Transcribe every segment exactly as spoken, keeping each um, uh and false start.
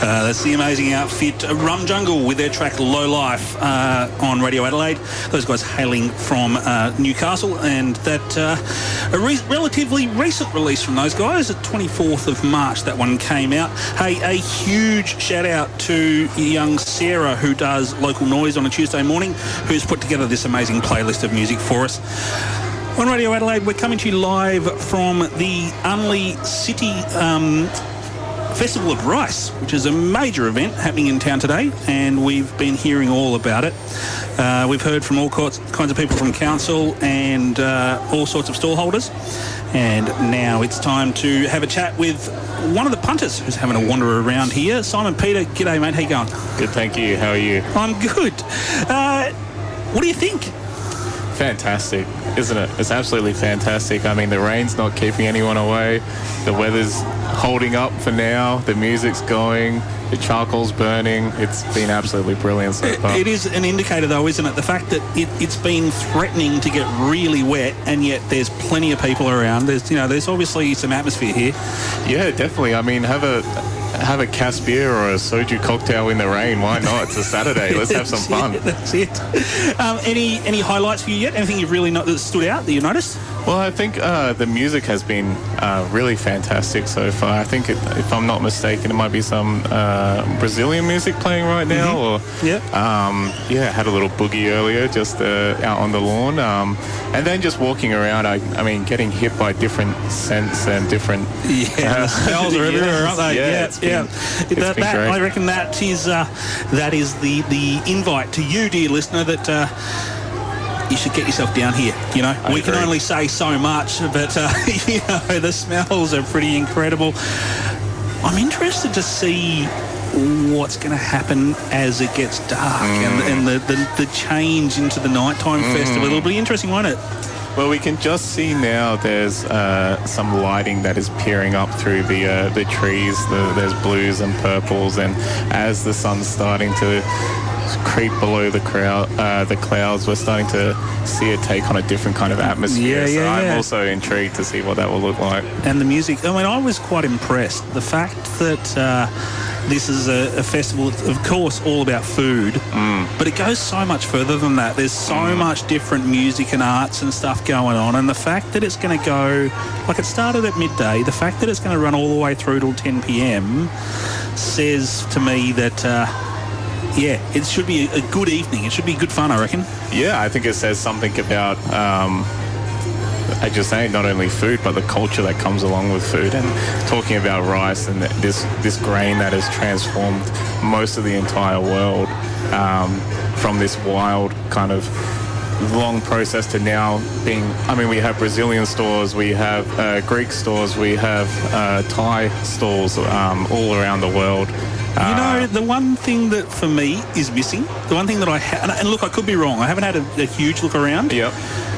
Uh, that's the amazing outfit uh, Rum Jungle with their track Low Life uh, on Radio Adelaide. Those guys hailing from uh, Newcastle, and that uh, a re- relatively recent release from those guys, the twenty-fourth of March that one came out. Hey, a huge shout out to young Sarah, who does Local Noise on a Tuesday morning, who's put together this amazing playlist of music for us. On Radio Adelaide, we're coming to you live from the Unley City um, Festival of Rice, which is a major event happening in town today, and we've been hearing all about it. Uh, we've heard from all kinds of people from council and uh, all sorts of stallholders, and now it's time to have a chat with one of the punters who's having a wander around here. Simon Peter, g'day mate, how you going? Good, thank you. How are you? I'm good. Uh, what do you think? Fantastic, isn't it? It's absolutely fantastic. I mean, the rain's not keeping anyone away. The weather's holding up for now. The music's going. The charcoal's burning. It's been absolutely brilliant so far. It is an indicator, though, isn't it? The fact that it, it's been threatening to get really wet, and yet there's plenty of people around. There's, you know, there's obviously some atmosphere here. Yeah, definitely. I mean, have a have a Cass beer or a soju cocktail in the rain. Why not? It's a Saturday. Let's have some fun. It, that's it. Um, any any highlights for you yet? Anything you've really not, that stood out that you noticed? Well, I think uh, the music has been uh, really fantastic so far. I think, it, if I'm not mistaken, it might be some uh, Brazilian music playing right now. Mm-hmm. Or yeah, um, yeah, had a little boogie earlier, just uh, out on the lawn, um, and then just walking around. I, I mean, getting hit by different scents and different yeah, uh, the smells are everywhere, aren't they? Yeah, yeah, it's been, yeah. It's that, been that, great. I reckon that is uh, that is the the invite to you, dear listener, that. Uh, You should get yourself down here, you know. I we agree. can only say so much, but, uh, you know, the smells are pretty incredible. I'm interested to see what's going to happen as it gets dark mm. and, and the, the, the change into the nighttime mm. festival. It'll be interesting, won't it? Well, we can just see now there's uh, some lighting that is peering up through the uh, the trees. The, there's blues and purples, and as the sun's starting to creep below the crowd, uh, the clouds, we're starting to see it take on a different kind of atmosphere. Yeah, yeah, so I'm yeah. also intrigued to see what that will look like. And the music, I mean, I was quite impressed. The fact that uh, this is a, a festival, of course, all about food, mm. but it goes so much further than that. There's so mm. much different music and arts and stuff going on, and the fact that it's going to go, like it started at midday, the fact that it's going to run all the way through till ten p.m. says to me that... Uh, Yeah, it should be a good evening. It should be good fun, I reckon. Yeah, I think it says something about, um, I just say, not only food, but the culture that comes along with food. And talking about rice and this this grain that has transformed most of the entire world um, from this wild kind of long process to now being, I mean, we have Brazilian stores, we have uh, Greek stores, we have uh, Thai stalls um, all around the world. You know, the one thing that for me is missing, the one thing that I ha- and look, I could be wrong. I haven't had a, a huge look around. Yep.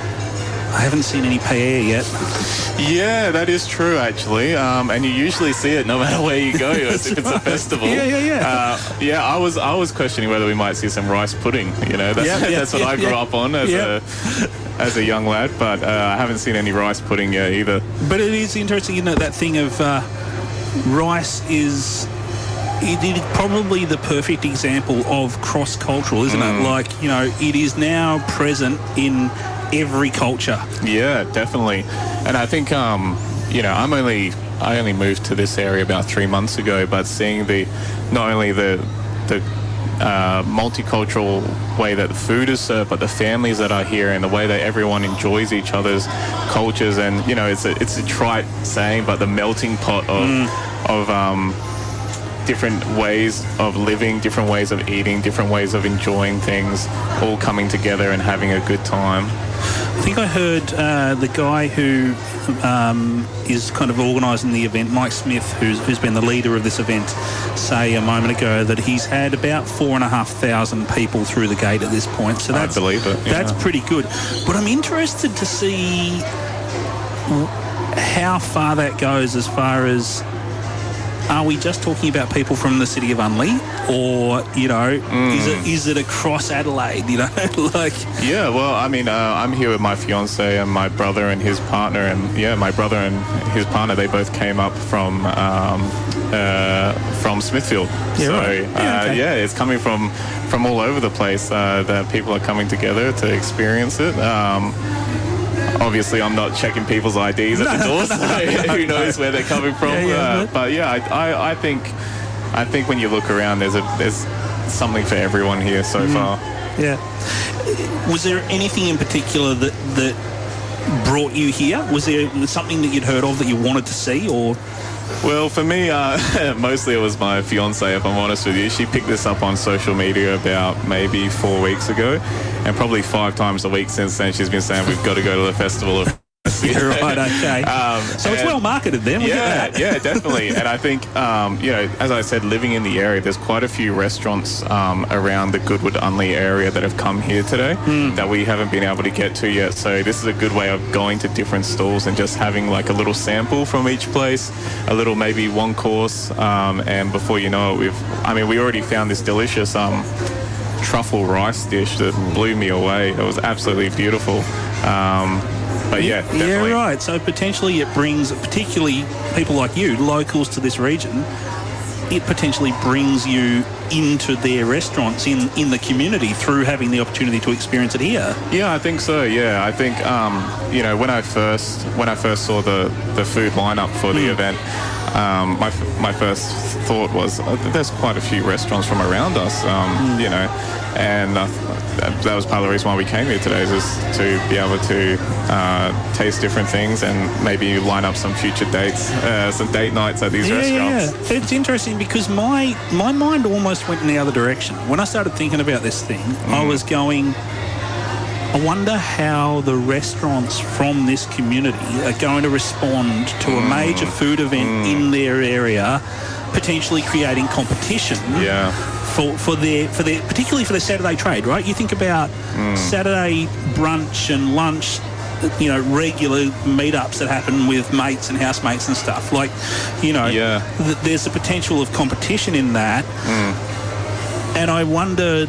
I haven't seen any paella yet. Yeah, that is true, actually. Um, and you usually see it no matter where you go, if it's a festival. Yeah, yeah, yeah. Uh, yeah, I was I was questioning whether we might see some rice pudding. You know, that's, yeah, yeah, that's what yeah, I grew yeah. up on as yeah. a as a young lad. But uh, I haven't seen any rice pudding yet either. But it is interesting, you know, that thing of uh, rice is... It is probably the perfect example of cross-cultural, isn't mm. it? Like, you know, it is now present in every culture. Yeah, definitely. And I think, um, you know, I'm only, I only moved to this area about three months ago, but seeing the, not only the, the uh, multicultural way that the food is served, but the families that are here and the way that everyone enjoys each other's cultures. And, you know, it's a, it's a trite saying, but the melting pot of, mm. of, um, different ways of living, different ways of eating, different ways of enjoying things, all coming together and having a good time. I think I heard uh, the guy who um, is kind of organising the event, Mike Smith, who's, who's been the leader of this event, say a moment ago that he's had about four and a half thousand people through the gate at this point. So that's, I believe it. Yeah. That's pretty good. But I'm interested to see how far that goes as far as... Are we just talking about people from the city of Unley, or, you know, mm. is it is it across Adelaide, you know? like Yeah, well, I mean, uh, I'm here with my fiance and my brother and his partner, and, yeah, my brother and his partner, they both came up from um, uh, from Smithfield. Yeah, so right. Yeah, uh, okay. yeah, it's coming from from all over the place. Uh, that people are coming together to experience it. Um, Obviously, I'm not checking people's I Ds at the door, so who knows where they're coming from. Yeah, yeah, uh, but- but yeah, I, I, I think I think when you look around, there's a there's something for everyone here so Mm. far. Yeah. Was there anything in particular that that brought you here? Was there something that you'd heard of that you wanted to see, or? Well, for me, uh, mostly it was my fiance, if I'm honest with you. She picked this up on social media about maybe four weeks ago, and probably five times a week since then she's been saying we've got to go to the festival of You're right, okay. Um, so it's and- well marketed then, look Yeah, at that. yeah, definitely. And I think, um, you know, as I said, living in the area, there's quite a few restaurants um, around the Goodwood Unley area that have come here today that we haven't been able to get to yet. So this is a good way of going to different stalls and just having like a little sample from each place, a little maybe one course, um, and before you know it, we've, I mean, we already found this delicious um, truffle rice dish that blew me away. It was absolutely beautiful. Um, But yeah, definitely. Yeah, right. So potentially it brings, particularly people like you, locals to this region, it potentially brings you into their restaurants in, in the community through having the opportunity to experience it here. Yeah, I think so. Yeah, I think um, you know when I first when I first saw the, the food lineup for the Mm. event, um, my f- my first thought was uh, there's quite a few restaurants from around us, um, Mm. you know, and uh, that, that was part of the reason why we came here today, is to be able to uh, taste different things and maybe line up some future dates, uh, some date nights at these Yeah, restaurants. yeah, yeah. It's interesting because my my mind almost went in the other direction. When I started thinking about this thing, I was going, I wonder how the restaurants from this community are going to respond to a major food event in their area, potentially creating competition. Yeah. For, for their for their particularly for their Saturday trade, right? You think about Saturday brunch and lunch, you know, regular meetups that happen with mates and housemates and stuff. Like, you know, Yeah. th- there's a potential of competition in that, and I wondered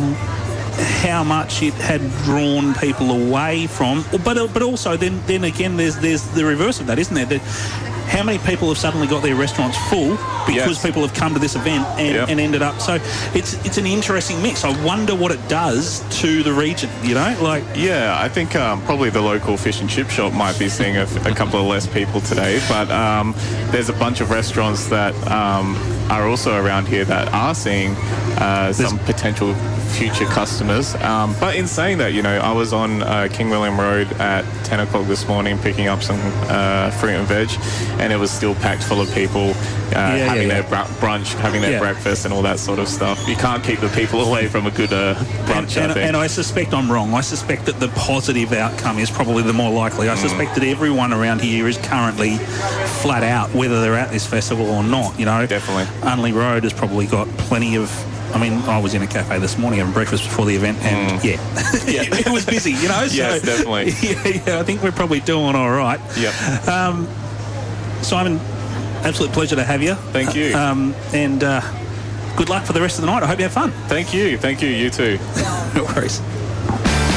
how much it had drawn people away from. But but also then then again, there's there's the reverse of that, isn't there? That how many people have suddenly got their restaurants full because Yes. people have come to this event and, Yep. and ended up. So it's it's an interesting mix. I wonder what it does to the region. You know, like Yeah, I think um, probably the local fish and chip shop might be seeing a, a couple of less people today, but um, there's a bunch of restaurants that um, are also around here that are seeing uh, some potential future customers. Um, but in saying that, you know, I was on uh, King William Road at ten o'clock this morning picking up some uh, fruit and veg, and it was still packed full of people uh, yeah, having yeah. their br- brunch, having their Yeah. breakfast and all that sort of stuff. You can't keep the people away from a good uh, brunch, and, I think. and I suspect I'm wrong. I suspect that the positive outcome is probably the more likely. I suspect that everyone around here is currently flat out, whether they're at this festival or not. You know, Definitely. Unley Road has probably got plenty of. I mean, I was in a cafe this morning having breakfast before the event, and yeah, Yeah. it was busy. You know, so, Yes, definitely. Yeah, yeah, I think we're probably doing all right. Yep. Simon, absolute pleasure to have you. Thank you. Um, and uh, good luck for the rest of the night. I hope you have fun. Thank you. Thank you. You too. No worries.